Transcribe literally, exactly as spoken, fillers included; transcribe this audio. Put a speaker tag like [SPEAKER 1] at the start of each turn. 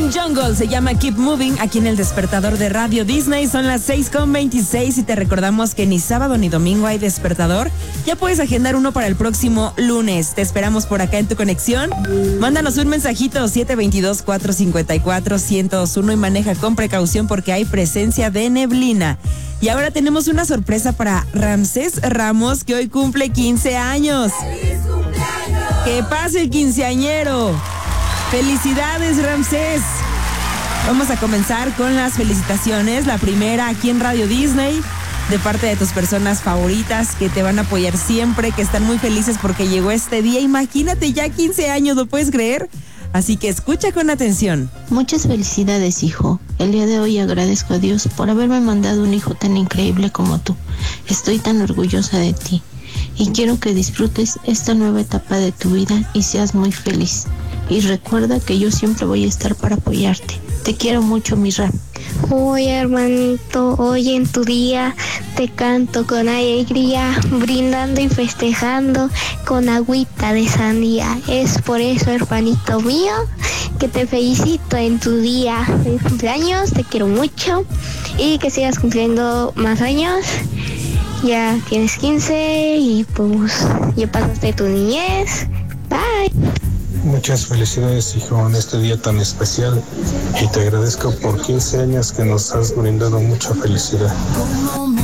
[SPEAKER 1] King Jungle se llama Keep Moving aquí en el despertador de Radio Disney. Son las seis con veintiséis y te recordamos que ni sábado ni domingo hay despertador. Ya puedes agendar uno para el próximo lunes. Te esperamos por acá en tu conexión. Mándanos un mensajito siete dos dos, cuatro cinco cuatro, uno cero dos uno y maneja con precaución porque hay presencia de neblina. Y ahora tenemos una sorpresa para Ramsés Ramos, que hoy cumple quince años.
[SPEAKER 2] ¡Feliz cumpleaños!
[SPEAKER 1] ¡Que pase el quinceañero! ¡Felicidades, Ramsés! Vamos a comenzar con las felicitaciones. La primera aquí en Radio Disney, de parte de tus personas favoritas que te van a apoyar siempre, que están muy felices porque llegó este día. Imagínate, ya quince años, ¿lo puedes creer? Así que escucha con atención.
[SPEAKER 3] Muchas felicidades, hijo. El día de hoy agradezco a Dios por haberme mandado un hijo tan increíble como tú. Estoy tan orgullosa de ti y quiero que disfrutes esta nueva etapa de tu vida y seas muy feliz. Y recuerda que yo siempre voy a estar para apoyarte. Te quiero mucho, mi Ram.
[SPEAKER 4] Hoy, hermanito, hoy en tu día te canto con alegría, brindando y festejando con agüita de sandía. Es por eso, hermanito mío, que te felicito en tu día. Feliz cumpleaños, te quiero mucho y que sigas cumpliendo más años. Ya tienes quince y pues ya pasaste tu niñez. Bye.
[SPEAKER 5] Muchas felicidades, hijo, en este día tan especial y te agradezco por quince años que nos has brindado mucha felicidad.